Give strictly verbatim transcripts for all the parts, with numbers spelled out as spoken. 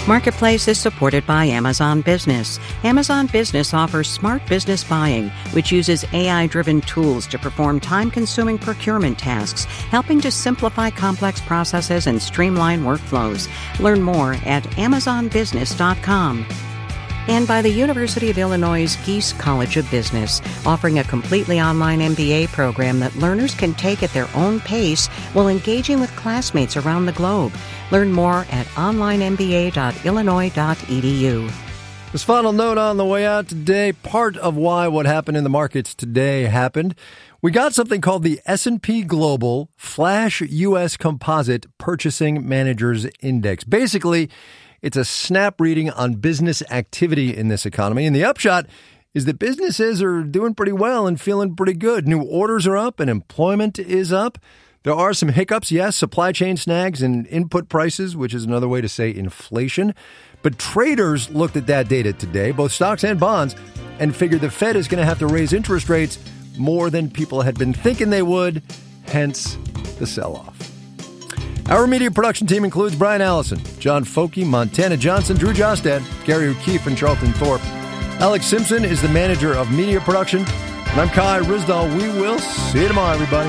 Marketplace is supported by Amazon Business. Amazon Business offers smart business buying, which uses A I-driven tools to perform time-consuming procurement tasks, helping to simplify complex processes and streamline workflows. Learn more at amazon business dot com. And by the University of Illinois' Geese College of Business, offering a completely online M B A program that learners can take at their own pace while engaging with classmates around the globe. Learn more at online m b a dot illinois dot e d u. This final note on the way out today, part of why what happened in the markets today happened. We got something called the S and P Global Flash U S Composite Purchasing Managers Index. Basically, it's a snap reading on business activity in this economy. And the upshot is that businesses are doing pretty well and feeling pretty good. New orders are up and employment is up. There are some hiccups, yes, supply chain snags and input prices, which is another way to say inflation. But traders looked at that data today, both stocks and bonds, and figured the Fed is going to have to raise interest rates more than people had been thinking they would, hence the sell-off. Our media production team includes Brian Allison, John Foke, Montana Johnson, Drew Jostad, Gary O'Keefe, and Charlton Thorpe. Alex Simpson is the manager of media production. And I'm Kai Risdall. We will see you tomorrow, everybody.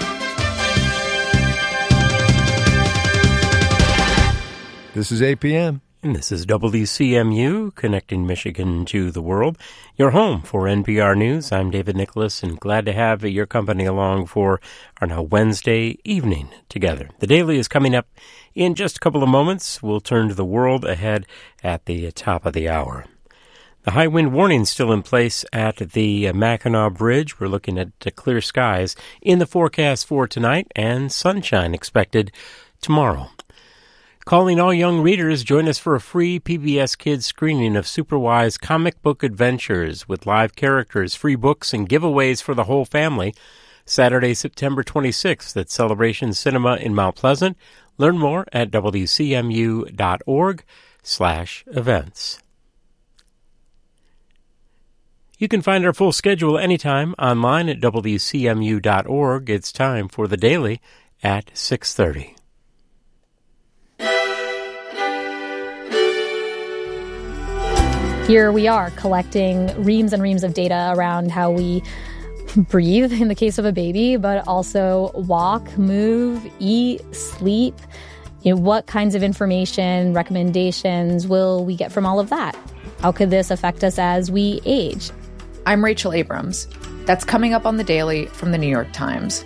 This is A P M. And this is W C M U, connecting Michigan to the world. Your home for N P R News. I'm David Nicholas, and glad to have your company along for our now Wednesday evening together. The Daily is coming up in just a couple of moments. We'll turn to the world ahead at the top of the hour. The high wind warning is still in place at the Mackinac Bridge. We're looking at clear skies in the forecast for tonight and sunshine expected tomorrow. Calling all young readers, join us for a free P B S Kids screening of Superwise Comic Book Adventures with live characters, free books, and giveaways for the whole family. Saturday, September twenty-sixth at Celebration Cinema in Mount Pleasant. Learn more at w c m u dot org slash events. You can find our full schedule anytime online at w c m u dot org. It's time for the Daily at six thirty. Here we are collecting reams and reams of data around how we breathe in the case of a baby, but also walk, move, eat, sleep. You know, what kinds of information, recommendations will we get from all of that? How could this affect us as we age? I'm Rachel Abrams. That's coming up on The Daily from the New York Times.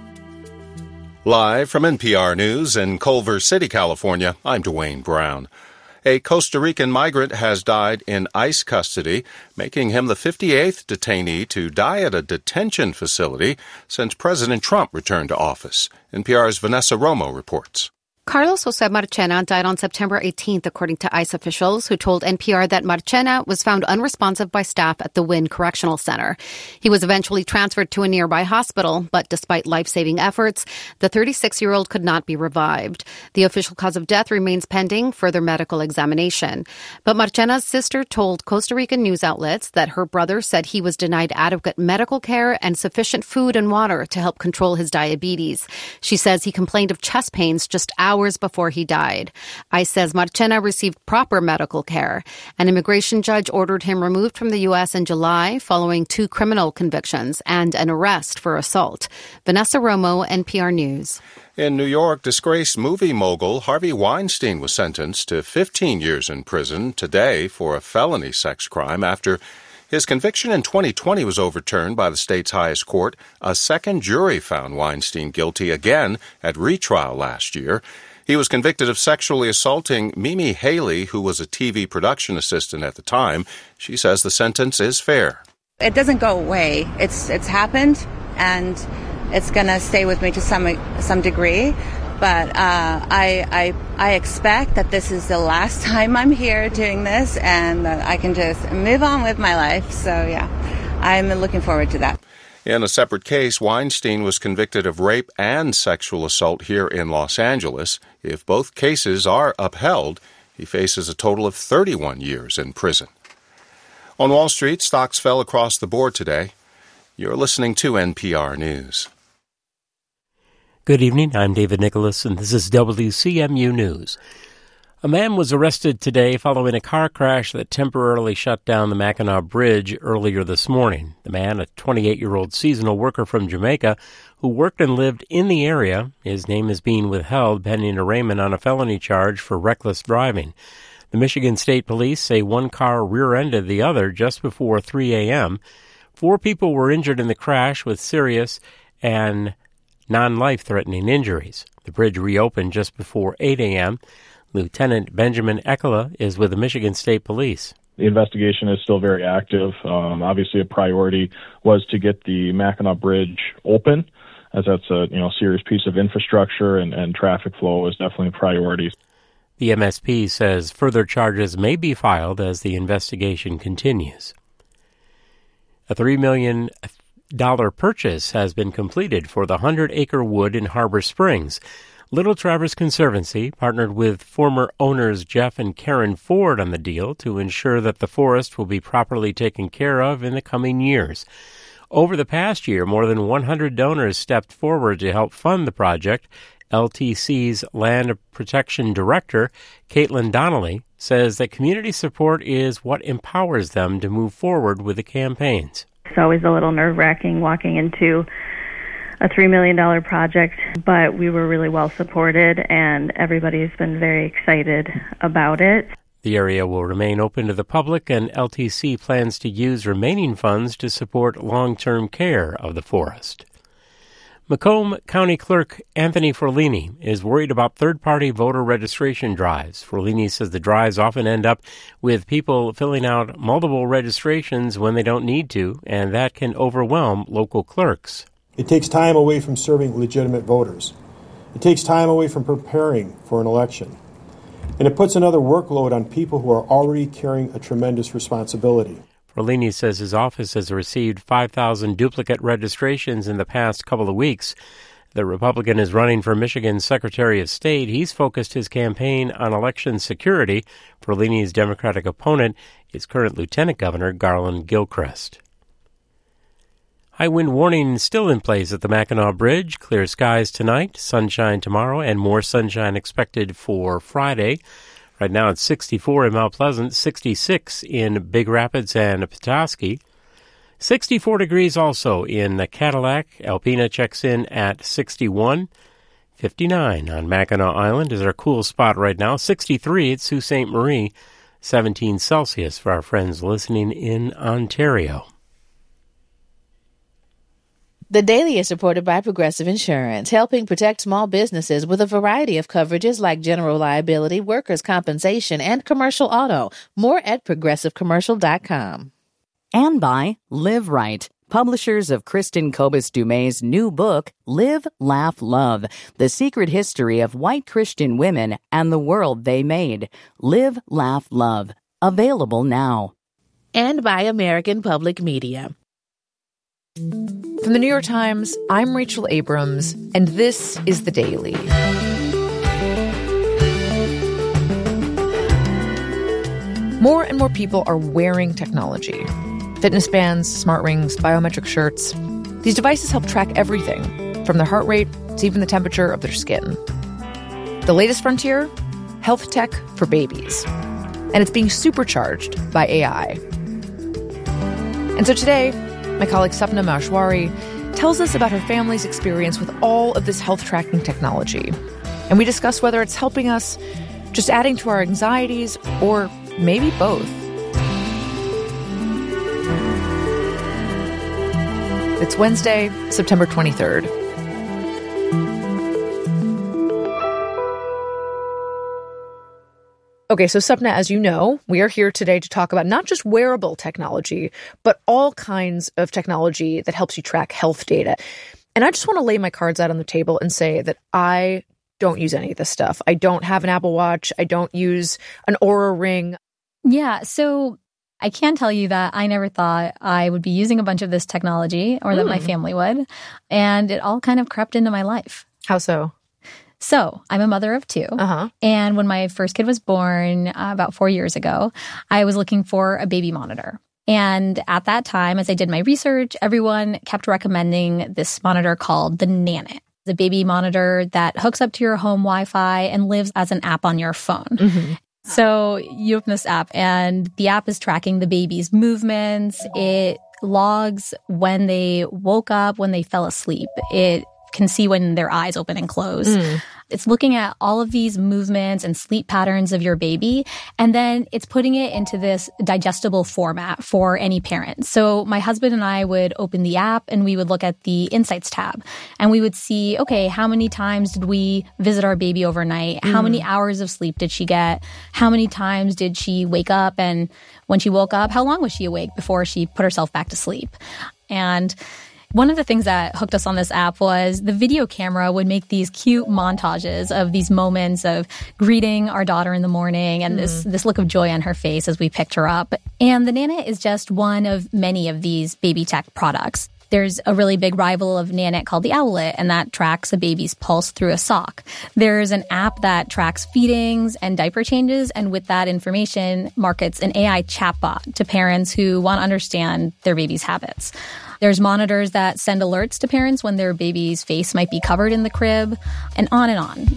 Live from N P R News in Culver City, California, I'm Dwayne Brown. A Costa Rican migrant has died in ICE custody, making him the fifty-eighth detainee to die at a detention facility since President Trump returned to office. N P R's Vanessa Romo reports. Carlos Jose Marchena died on September eighteenth, according to ICE officials, who told N P R that Marchena was found unresponsive by staff at the Wynn Correctional Center. He was eventually transferred to a nearby hospital, but despite life-saving efforts, the thirty-six-year-old could not be revived. The official cause of death remains pending further medical examination. But Marchena's sister told Costa Rican news outlets that her brother said he was denied adequate medical care and sufficient food and water to help control his diabetes. She says he complained of chest pains just hours before he died. ICE says Marchena received proper medical care. An immigration judge ordered him removed from the U S in July following two criminal convictions and an arrest for assault. Vanessa Romo, N P R News. In New York, disgraced movie mogul Harvey Weinstein was sentenced to fifteen years in prison today for a felony sex crime after his conviction in twenty twenty was overturned by the state's highest court. A second jury found Weinstein guilty again at retrial last year. He was convicted of sexually assaulting Mimi Haley, who was a T V production assistant at the time. She says the sentence is fair. It doesn't go away. It's it's happened, and it's going to stay with me to some some degree. But uh, I, I I expect that this is the last time I'm here doing this, and that I can just move on with my life. So, yeah, I'm looking forward to that. In a separate case, Weinstein was convicted of rape and sexual assault here in Los Angeles. If both cases are upheld, he faces a total of thirty-one years in prison. On Wall Street, stocks fell across the board today. You're listening to N P R News. Good evening. I'm David Nicholas, and this is W C M U News. A man was arrested today following a car crash that temporarily shut down the Mackinac Bridge earlier this morning. The man, a twenty-eight-year-old seasonal worker from Jamaica who worked and lived in the area, his name is being withheld pending arraignment on a felony charge for reckless driving. The Michigan State Police say one car rear-ended the other just before three a.m. Four people were injured in the crash with serious and non-life-threatening injuries. The bridge reopened just before eight a.m. Lieutenant Benjamin Ekela is with the Michigan State Police. The investigation is still very active. Um, obviously, a priority was to get the Mackinac Bridge open, as that's a you know serious piece of infrastructure, and, and traffic flow is definitely a priority. The M S P says further charges may be filed as the investigation continues. A three million dollars purchase has been completed for the hundred-acre wood in Harbor Springs. Little Traverse Conservancy partnered with former owners Jeff and Karen Ford on the deal to ensure that the forest will be properly taken care of in the coming years. Over the past year, more than one hundred donors stepped forward to help fund the project. L T C's Land Protection Director, Caitlin Donnelly, says that community support is what empowers them to move forward with the campaigns. It's always a little nerve-wracking walking into a three million dollars project, but we were really well supported, and everybody's been very excited about it. The area will remain open to the public, and L T C plans to use remaining funds to support long-term care of the forest. Macomb County Clerk Anthony Forlini is worried about third-party voter registration drives. Forlini says the drives often end up with people filling out multiple registrations when they don't need to, and that can overwhelm local clerks. It takes time away from serving legitimate voters. It takes time away from preparing for an election. And it puts another workload on people who are already carrying a tremendous responsibility. Forlini says his office has received five thousand duplicate registrations in the past couple of weeks. The Republican is running for Michigan's Secretary of State. He's focused his campaign on election security. Forlini's Democratic opponent is current Lieutenant Governor Garland Gilchrist. High wind warning still in place at the Mackinac Bridge. Clear skies tonight, sunshine tomorrow, and more sunshine expected for Friday. Right now it's sixty-four in Mount Pleasant, sixty-six in Big Rapids and Petoskey. sixty-four degrees also in Cadillac. Alpena checks in at sixty-one. fifty-nine on Mackinac Island is our cool spot right now. sixty-three at Sault Ste. Marie. seventeen Celsius for our friends listening in Ontario. The Daily is supported by Progressive Insurance, helping protect small businesses with a variety of coverages like general liability, workers' compensation, and commercial auto. More at progressive commercial dot com. And by Live Right, publishers of Kristen Kobus Dumay's new book, Live, Laugh, Love, The Secret History of White Christian Women and the World They Made. Live, Laugh, Love. Available now. And by American Public Media. From the New York Times, I'm Rachel Abrams, and this is The Daily. More and more people are wearing technology. Fitness bands, smart rings, biometric shirts. These devices help track everything, from their heart rate to even the temperature of their skin. The latest frontier? Health tech for babies. And it's being supercharged by A I. And so today, my colleague Sapna Maheshwari tells us about her family's experience with all of this health tracking technology. And we discuss whether it's helping us, just adding to our anxieties, or maybe both. It's Wednesday, September twenty-third. Okay, so Sapna, as you know, we are here today to talk about not just wearable technology, but all kinds of technology that helps you track health data. And I just want to lay my cards out on the table and say that I don't use any of this stuff. I don't have an Apple Watch. I don't use an Oura Ring. Yeah, so I can tell you that I never thought I would be using a bunch of this technology or that mm. my family would. And it all kind of crept into my life. How so? So I'm a mother of two. Uh-huh. And when my first kid was born uh, about four years ago, I was looking for a baby monitor. And at that time, as I did my research, everyone kept recommending this monitor called the Nanit. The baby monitor that hooks up to your home Wi-Fi and lives as an app on your phone. Mm-hmm. So you open this app and the app is tracking the baby's movements. It logs when they woke up, when they fell asleep. It can see when their eyes open and close. Mm. It's looking at all of these movements and sleep patterns of your baby, and then it's putting it into this digestible format for any parent. So my husband and I would open the app and we would look at the Insights tab, and we would see, okay, how many times did we visit our baby overnight? Mm. How many hours of sleep did she get? How many times did she wake up? And when she woke up, how long was she awake before she put herself back to sleep? And one of the things that hooked us on this app was the video camera would make these cute montages of these moments of greeting our daughter in the morning and mm. this this look of joy on her face as we picked her up. And the Nanit is just one of many of these baby tech products. There's a really big rival of Nanit called the Owlet, and that tracks a baby's pulse through a sock. There's an app that tracks feedings and diaper changes, and with that information, markets an A I chatbot to parents who want to understand their baby's habits. There's monitors that send alerts to parents when their baby's face might be covered in the crib, and on and on.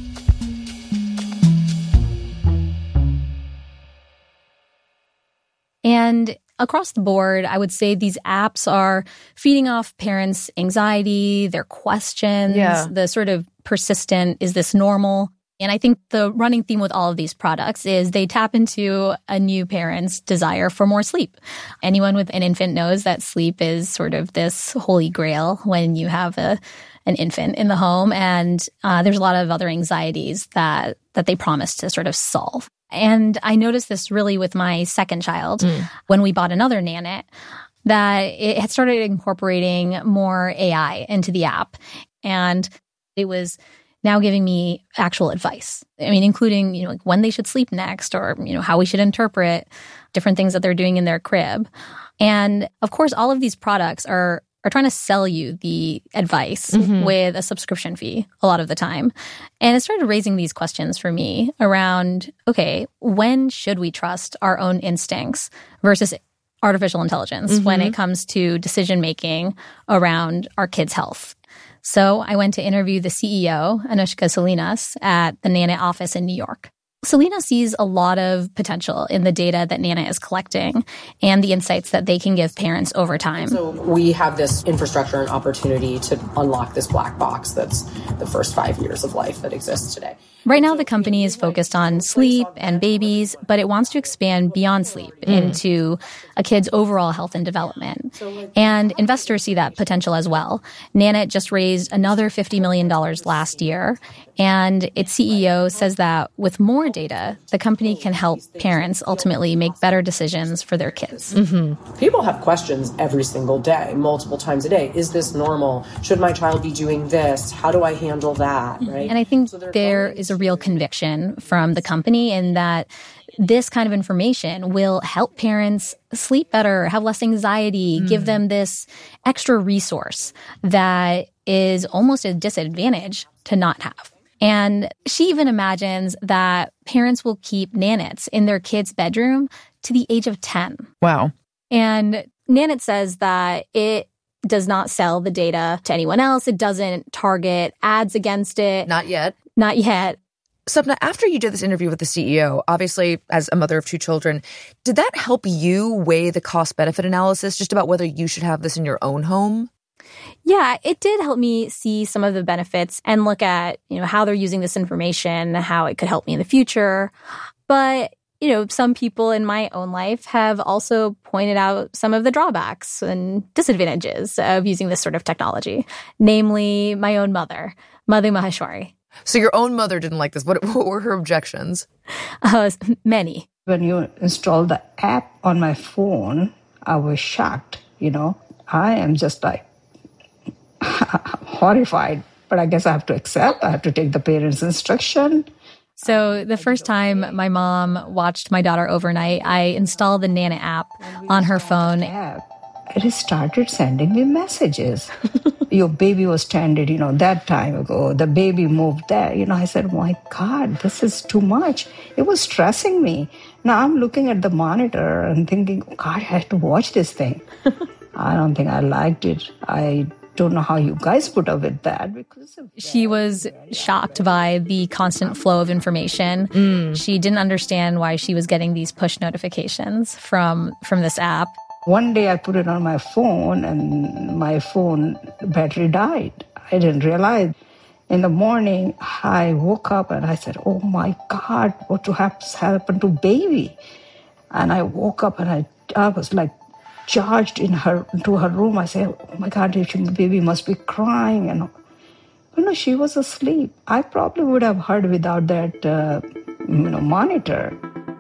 And across the board, I would say these apps are feeding off parents' anxiety, their questions, yeah. the sort of persistent, is this normal? And I think the running theme with all of these products is they tap into a new parent's desire for more sleep. Anyone with an infant knows that sleep is sort of this holy grail when you have a an infant in the home. And uh, there's a lot of other anxieties that that they promise to sort of solve. And I noticed this really with my second child mm. when we bought another Nanit, that it had started incorporating more A I into the app. And it was now giving me actual advice. I mean, including, you know, like when they should sleep next, or, you know, how we should interpret different things that they're doing in their crib. And of course, all of these products are are trying to sell you the advice mm-hmm. with a subscription fee a lot of the time. And it started raising these questions for me around, okay, when should we trust our own instincts versus artificial intelligence mm-hmm. when it comes to decision-making around our kids' health? So I went to interview the C E O, Anushka Salinas, at the Nanit office in New York. Selena sees a lot of potential in the data that Nanit is collecting and the insights that they can give parents over time. So we have this infrastructure and opportunity to unlock this black box that's the first five years of life that exists today. Right now, the company is focused on sleep and babies, but it wants to expand beyond sleep mm. into a kid's overall health and development. And investors see that potential as well. Nanit just raised another fifty million dollars last year, and its C E O says that with more data, the company can help parents ultimately make better decisions for their kids. Mm-hmm. People have questions every single day, multiple times a day. Is this normal? Should my child be doing this? How do I handle that? Right? And I think so there is a real conviction from the company in that this kind of information will help parents sleep better, have less anxiety, mm. give them this extra resource that is almost a disadvantage to not have. And she even imagines that parents will keep Nanits in their kids' bedroom to the age of ten. Wow. And Nanit says that it does not sell the data to anyone else. It doesn't target ads against it. Not yet. Not yet. Sapna, after you did this interview with the C E O, obviously as a mother of two children, did that help you weigh the cost-benefit analysis just about whether you should have this in your own home? Yeah, it did help me see some of the benefits and look at, you know, how they're using this information, how it could help me in the future. But, you know, some people in my own life have also pointed out some of the drawbacks and disadvantages of using this sort of technology, namely my own mother, Madhu Maheshwari. So your own mother didn't like this. What, what were her objections? Uh, many. When you install the app on my phone, I was shocked, you know. I am just like horrified, but I guess I have to accept. I have to take the parents' instruction. So the first time my mom watched my daughter overnight, I installed the Nanit app on her phone. It started sending me messages. Your baby was tended, you know, that time ago. The baby moved there. You know, I said, my God, this is too much. It was stressing me. Now I'm looking at the monitor and thinking, God, I have to watch this thing. I don't think I liked it. I don't know how you guys put up with that. Because she was shocked by the constant flow of information. Mm. She didn't understand why she was getting these push notifications from, from this app. One day I put it on my phone and my phone battery died. I didn't realize. In the morning, I woke up and I said, oh my God, what has happened to baby? And I woke up and I, I was like charged in her into her room. I said, oh my God, baby must be crying. And you know, she was asleep. I probably would have heard without that uh, you know, monitor.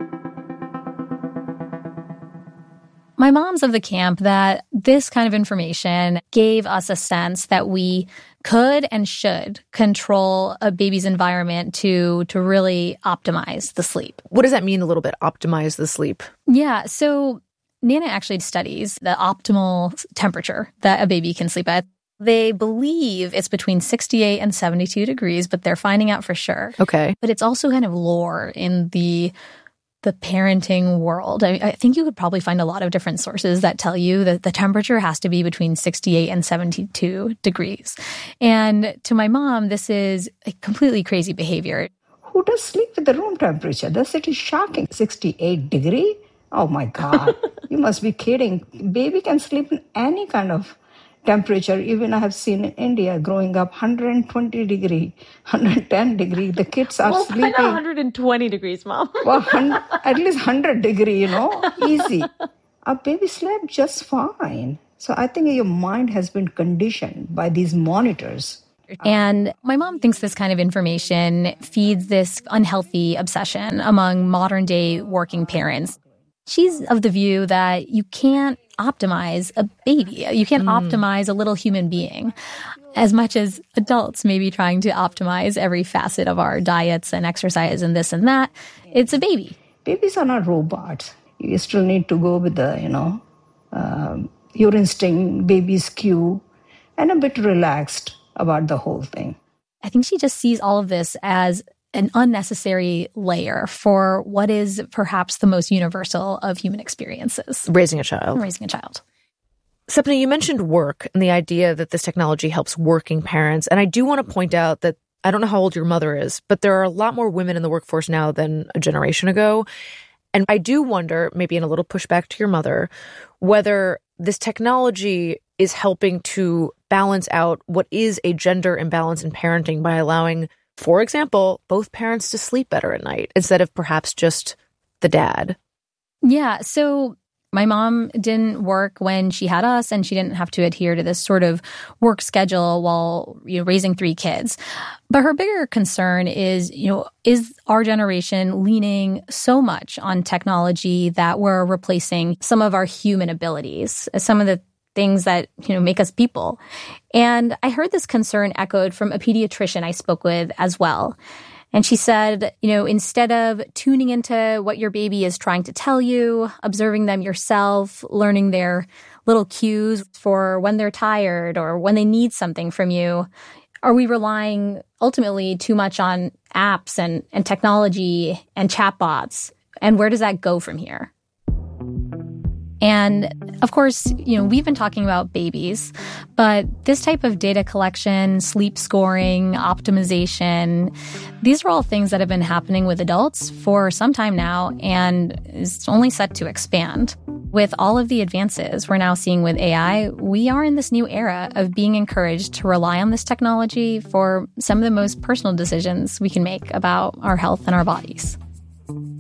My mom's of the camp that this kind of information gave us a sense that we could and should control a baby's environment to to really optimize the sleep. What does that mean a little bit, optimize the sleep? Yeah, so Nana actually studies the optimal temperature that a baby can sleep at. They believe it's between sixty-eight and seventy-two degrees, but they're finding out for sure. Okay. But it's also kind of lore in the the parenting world. I, I think you could probably find a lot of different sources that tell you that the temperature has to be between sixty-eight and seventy-two degrees. And to my mom, this is a completely crazy behavior. Who does sleep with the room temperature? That's it is shocking. sixty-eight degree? Oh my God. You must be kidding. Baby can sleep in any kind of temperature. Even I have seen in India growing up one hundred twenty degree, one hundred ten degree. The kids are well, sleeping. one hundred twenty degrees, Mom. Well, at least one hundred degree, you know, easy. Our baby slept just fine. So I think your mind has been conditioned by these monitors. And my mom thinks this kind of information feeds this unhealthy obsession among modern day working parents. She's of the view that you can't optimize a baby. You can't mm. optimize a little human being as much as adults may be trying to optimize every facet of our diets and exercise and this and that. It's a baby. Babies are not robots. You still need to go with the, you know, um, your instinct, baby's cue, and a bit relaxed about the whole thing. I think she just sees all of this as an unnecessary layer for what is perhaps the most universal of human experiences. Raising a child. Raising a child. Sapna, you mentioned work and the idea that this technology helps working parents. And I do want to point out that I don't know how old your mother is, but there are a lot more women in the workforce now than a generation ago. And I do wonder, maybe in a little pushback to your mother, whether this technology is helping to balance out what is a gender imbalance in parenting by allowing, for example, both parents to sleep better at night instead of perhaps just the dad. Yeah. So my mom didn't work when she had us, and she didn't have to adhere to this sort of work schedule while, you know, raising three kids. But her bigger concern is, you know, is our generation leaning so much on technology that we're replacing some of our human abilities, some of the things that, you know, make us people. And I heard this concern echoed from a pediatrician I spoke with as well. And she said, you know, instead of tuning into what your baby is trying to tell you, observing them yourself, learning their little cues for when they're tired or when they need something from you, are we relying ultimately too much on apps and, and technology and chatbots? And where does that go from here? And of course, you know, we've been talking about babies, but this type of data collection, sleep scoring, optimization, these are all things that have been happening with adults for some time now and is only set to expand. With all of the advances we're now seeing with A I, we are in this new era of being encouraged to rely on this technology for some of the most personal decisions we can make about our health and our bodies.